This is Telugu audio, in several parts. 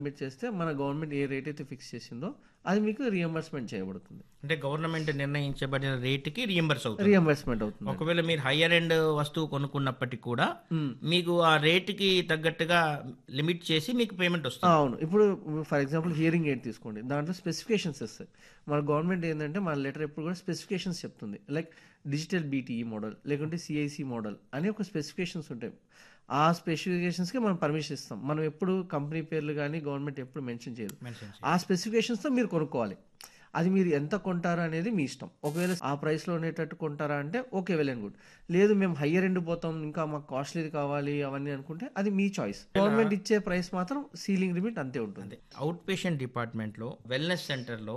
సబ్మిట్ చేస్తే మన గవర్నమెంట్ ఏ రేట్ అయితే ఫిక్స్ చేసిందో అది మీకు రియంబర్స్మెంట్ చేయబడుతుంది. అంటే గవర్నమెంట్ నిర్ణయించబడిన రేటుకి అవుతుంది. రియంబర్స్మెంట్ అవుతుంది. ఒకవేళ మీరు హయ్యర్ ఎండ్ వస్తువు కొనుక్కున్నప్పటికీ కూడా మీకు ఆ రేటుకి తగ్గట్టుగా లిమిట్ చేసి మీకు పేమెంట్ వస్తుంది. అవును. ఇప్పుడు ఫర్ ఎగ్జాంపుల్ హియరింగ్ ఎయిడ్ తీసుకోండి, దాంట్లో స్పెసిఫికేషన్స్ ఇస్తాయి. మన గవర్నమెంట్ ఏంటంటే మన లెటర్ ఎప్పుడు కూడా స్పెసిఫికేషన్స్ చెప్తుంది. లైక్ డిజిటల్ బీటీఈ మోడల్ లేకుంటే సిఐసి మోడల్ అని ఒక స్పెసిఫికేషన్స్ ఉంటాయి. ఆ స్పెసిఫికేషన్స్కి మనం పర్మిషన్ ఇస్తాం. మనం ఎప్పుడు కంపెనీ పేర్లు కానీ గవర్నమెంట్ ఎప్పుడు మెన్షన్ చేయదు. ఆ స్పెసిఫికేషన్స్తో మీరు కొనుక్కోవాలి. అది మీరు ఎంత కొంటారా అనేది మీ ఇష్టం. ఒకవేళ ఆ ప్రైస్లో ఉండేటట్టు కొంటారా అంటే ఓకే, వెల్ అండ్ గుడ్. లేదు మేము హయ్యర్ ఎండ్ పోతాం, ఇంకా మాకు కాస్ట్లీది కావాలి అవన్నీ అనుకుంటే అది మీ చాయిస్. గవర్నమెంట్ ఇచ్చే ప్రైస్ మాత్రం సీలింగ్ లిమిట్ అంతే ఉంటుంది. అవుట్ పేషెంట్ డిపార్ట్మెంట్లో వెల్నెస్ సెంటర్లో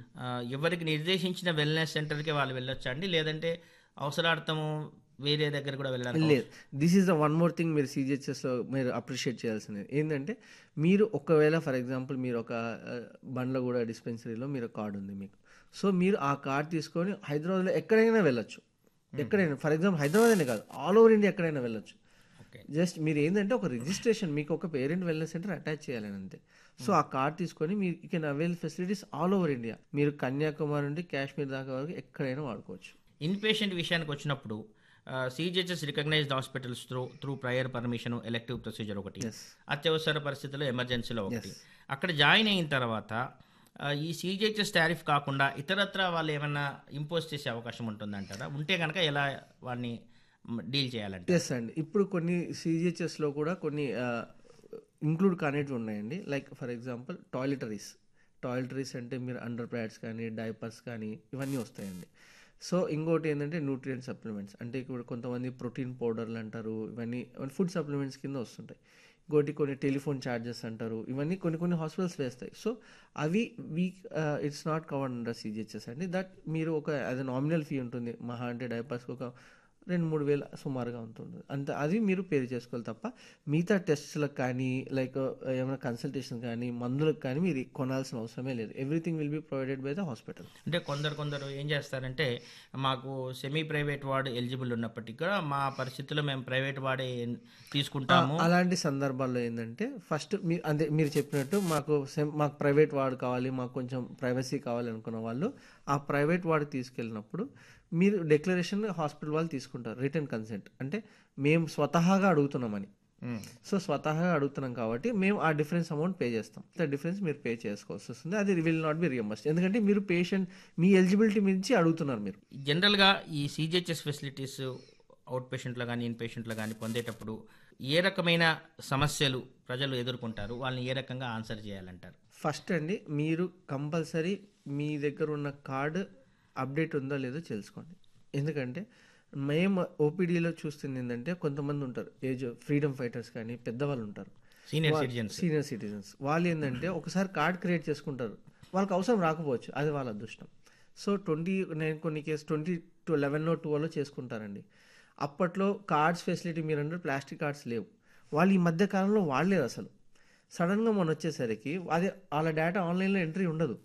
ఎవరికి నిర్దేశించిన వెల్నెస్ సెంటర్కి వాళ్ళు వెళ్ళొచ్చా అండి, లేదంటే అవసరార్థము వేరే దగ్గర కూడా వెళ్ళాలి? లేదు, this is the one more thing మీరు సిజిహెచ్ఎస్లో మీరు అప్రిషియేట్ చేయాల్సింది ఏంటంటే, మీరు ఒకవేళ ఫర్ ఎగ్జాంపుల్ మీరు ఒక బండ్లగూడ డిస్పెన్సరీలో మీరు కార్డు ఉంది మీకు. సో మీరు ఆ కార్డు తీసుకొని హైదరాబాద్లో ఎక్కడైనా వెళ్ళొచ్చు. ఎక్కడైనా ఫర్ ఎగ్జాంపుల్ హైదరాబాద్ అనే కాదు, ఆల్ ఓవర్ ఇండియా ఎక్కడైనా వెళ్ళొచ్చు. జస్ట్ మీరు ఏంటంటే ఒక రిజిస్ట్రేషన్, మీకు ఒక పేరెంట్ వెల్నెస్ సెంటర్ అటాచ్ చేయాలని అంతే. సో ఆ కార్డ్ తీసుకొని మీరు you can avail facilities all over India. మీరు కన్యాకుమారి నుండి కాశ్మీర్ దాకా వరకు ఎక్కడైనా వాడుకోవచ్చు. ఇన్ పేషెంట్ విషయానికి వచ్చినప్పుడు CGHS recognised hospitals through prior permission elective procedure ఒకటి, అత్యవసర పరిస్థితుల్లో ఎమర్జెన్సీలో ఒకటి. అక్కడ జాయిన్ అయిన తర్వాత ఈ సిజిహెచ్ఎస్ టారిఫ్ కాకుండా ఇతరత్ర వాళ్ళు ఏమైనా ఇంపోజ్ చేసే అవకాశం ఉంటుందంటారా? ఉంటే కనుక ఎలా వాడిని డీల్ చేయాలంటే? ఎస్ అండి, ఇప్పుడు కొన్ని సిజిహెచ్ఎస్లో కూడా కొన్ని ఇంక్లూడ్ కానివి ఉన్నాయండి. లైక్ ఫర్ ఎగ్జాంపుల్ టాయిలెటరీస్ అంటే మీరు అండర్ ప్యాడ్స్ కానీ డైపర్స్ కానీ ఇవన్నీ వస్తాయండి. సో ఇంకోటి ఏంటంటే న్యూట్రియంట్ సప్లిమెంట్స్, అంటే ఇప్పుడు కొంతమంది ప్రోటీన్ పౌడర్లు అంటారు, ఇవన్నీ ఫుడ్ సప్లిమెంట్స్ కింద వస్తుంటాయి. ఇంకోటి కొన్ని టెలిఫోన్ ఛార్జెస్ అంటారు, ఇవన్నీ కొన్ని హాస్పిటల్స్ వేస్తాయి. సో అవి it's not covered under CGHS అండి. దట్ మీరు ఒక అది నామినల్ ఫీ ఉంటుంది. మహా అంటే డైపర్స్కి ఒక 2-3 వేలు సుమారుగా ఉంటుంది అంతే. అది మీరు పే చేసుకోవాలి తప్ప మిగతా టెస్ట్లకు కానీ లైక్ ఏమైనా కన్సల్టేషన్ కానీ మందులకు కానీ మీరు కొనాల్సిన అవసరమే లేదు. Everything will be provided by the hospital. అంటే కొందరు ఏం చేస్తారంటే, మాకు సెమీ ప్రైవేట్ వార్డ్ ఎలిజిబుల్ ఉన్నప్పటికీ కూడా మా పరిస్థితుల్లో మేము ప్రైవేట్ వార్డే తీసుకుంటాము. అలాంటి సందర్భాల్లో ఏంటంటే ఫస్ట్ మీరు చెప్పినట్టు మాకు ప్రైవేట్ వార్డ్ కావాలి, మాకు కొంచెం ప్రైవసీ కావాలి అనుకున్న వాళ్ళు ఆ ప్రైవేట్ వార్డ్ తీసుకెళ్ళినప్పుడు మీరు డిక్లరేషన్ హాస్పిటల్ వాళ్ళు తీసుకుంటారు, రిటర్న్ కన్సెంట్. అంటే మేము స్వతహాగా అడుగుతున్నామని. సో స్వతహాగా అడుగుతున్నాం కాబట్టి మేము ఆ డిఫరెన్స్ అమౌంట్ పే చేస్తాం. డిఫరెన్స్ మీరు పే చేసుకోవాల్సి వస్తుంది. అది విల్ నాట్ బి రియంబర్స్డ్, ఎందుకంటే మీరు పేషెంట్ మీ ఎలిజిబిలిటీ మించి అడుగుతున్నారు. మీరు జనరల్గా ఈ సిజిహెచ్ఎస్ ఫెసిలిటీస్ అవుట్ పేషెంట్లో కానీ ఇన్ పేషెంట్లో కానీ పొందేటప్పుడు ఏ రకమైన సమస్యలు ప్రజలు ఎదుర్కొంటారు, వాళ్ళని ఏ రకంగా ఆన్సర్ చేయాలంటారు? ఫస్ట్ అండి, మీరు కంపల్సరీ మీ దగ్గర ఉన్న కార్డు అప్డేట్ ఉందో లేదో తెలుసుకోండి. ఎందుకంటే మేము ఓపీడీలో చూస్తుంది ఏంటంటే కొంతమంది ఉంటారు ఏజ్ ఫ్రీడమ్ ఫైటర్స్ కానీ పెద్దవాళ్ళు ఉంటారు, సీనియర్ సిటిజన్స్. వాళ్ళు ఏంటంటే ఒకసారి కార్డ్ క్రియేట్ చేసుకుంటారు, వాళ్ళకి అవసరం రాకపోవచ్చు, అది వాళ్ళ అదృష్టం. సో నేను కొన్ని కేసు 2011 12 చేసుకుంటారండి. అప్పట్లో కార్డ్స్ ఫెసిలిటీ మీరు అంటే ప్లాస్టిక్ కార్డ్స్ లేవు. వాళ్ళు ఈ మధ్య కాలంలో వాడలేరు అసలు. సడన్గా మొన్న వచ్చేసరికి అది వాళ్ళ డేటా ఆన్లైన్లో ఎంట్రీ ఉండదు.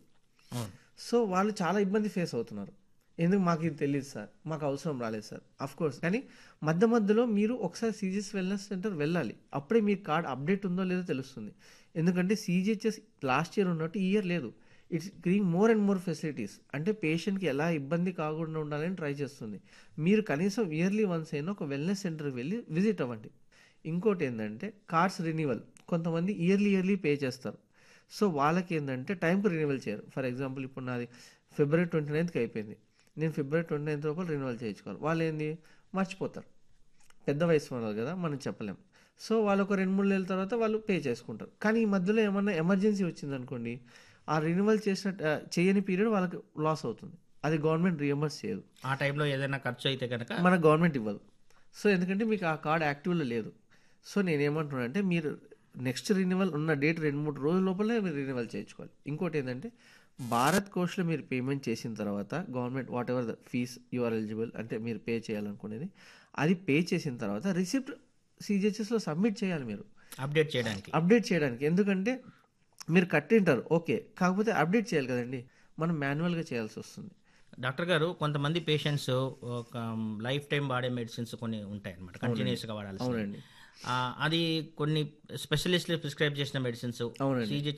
సో వాళ్ళు చాలా ఇబ్బంది ఫేస్ అవుతున్నారు. ఎందుకు మాకు ఇది తెలియదు సార్, మాకు అవసరం రాలేదు సార్. అఫ్కోర్స్ కానీ మధ్యలో మీరు ఒకసారి సిజిహెచ్ వెల్నెస్ సెంటర్ వెళ్ళాలి. అప్పుడే మీ కార్డ్ అప్డేట్ ఉందో లేదో తెలుస్తుంది. ఎందుకంటే సిజిహెచ్ఎస్ లాస్ట్ ఇయర్ ఉన్నట్టు ఈ ఇయర్ లేదు. It's giving more and more facilities. అంటే పేషెంట్కి ఎలా ఇబ్బంది కాకుండా ఉండాలని ట్రై చేస్తుంది. మీరు కనీసం ఇయర్లీ వన్స్ అయినా ఒక వెల్నెస్ సెంటర్కి వెళ్ళి విజిట్ అవ్వండి. ఇంకోటి ఏంటంటే కార్డ్స్ రెన్యువల్, కొంతమంది ఇయర్లీ పే చేస్తారు. సో వాళ్ళకి ఏంటంటే టైంకి రెన్యువల్ చేయరు. ఫర్ ఎగ్జాంపుల్ ఇప్పుడు నాది February 29th అయిపోయింది, నేను February 29th లోపల రెన్యువల్ చేయించుకోవాలి. వాళ్ళు ఏంది మర్చిపోతారు, పెద్ద వయసు వాళ్ళు కదా, మనం చెప్పలేం. సో వాళ్ళు ఒక 2-3 నెలల తర్వాత వాళ్ళు పే చేసుకుంటారు. కానీ ఈ మధ్యలో ఏమన్నా ఎమర్జెన్సీ వచ్చిందనుకోండి, ఆ రెన్యువల్ చేయని పీరియడ్ వాళ్ళకి లాస్ అవుతుంది. అది గవర్నమెంట్ రియంబర్స్ చేయదు. ఆ టైంలో ఏదైనా ఖర్చు అయితే కనుక మన గవర్నమెంట్ ఇవ్వదు. సో ఎందుకంటే మీకు ఆ కార్డ్ యాక్టివ్లో లేదు. సో నేనేమంటున్నాను అంటే మీరు నెక్స్ట్ రెన్యువల్ ఉన్న డేట్ 2-3 రోజుల లోపలే మీరు రెన్యువల్ చేయించుకోవాలి. ఇంకోటి ఏంటంటే భారత్ కోష్లో మీరు పేమెంట్ చేసిన తర్వాత government what ever the fees you are eligible అంటే మీరు పే చేయాలనుకునేది, అది పే చేసిన తర్వాత రిసిప్ట్ సిజిహెచ్ఎస్లో సబ్మిట్ చేయాలి మీరు అప్డేట్ చేయడానికి. ఎందుకంటే మీరు కట్టింటారు ఓకే, కాకపోతే అప్డేట్ చేయాలి కదండి, మనం మాన్యువల్గా చేయాల్సి వస్తుంది. డాక్టర్ గారు, కొంతమంది పేషెంట్స్ ఒక లైఫ్ టైం వాడే మెడిసిన్స్ కొన్ని ఉంటాయి అన్నమాట, కంటిన్యూస్గా వాడాలి. అవునండి. అది కొన్ని స్పెషలిస్టులు ప్రిస్క్రైబ్ చేసిన మెడిసిన్స్ అవునండి. సీజీ